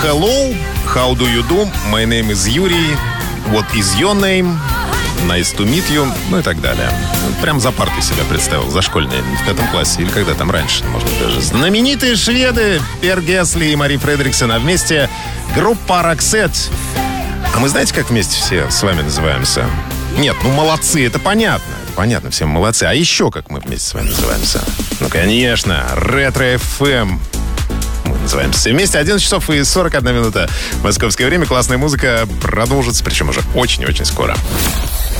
Hello, how do you do? My name is Yuri. What is your name? Nice to meet you. Ну и так далее. Прям за партой себя представил, за школьной, в 5 классе. Или когда там раньше, может быть, даже. Знаменитые шведы Пер Гесли и Мари Фредриксон, а вместе группа Roxette. А мы знаете, как вместе все с вами называемся? Нет, ну молодцы, это понятно. Понятно, все молодцы. А еще как мы вместе с вами называемся? Ну, конечно, Ретро FM. Мы называемся все вместе. 11 часов и 41 минута. Московское время. Классная музыка продолжится, причем уже очень-очень скоро.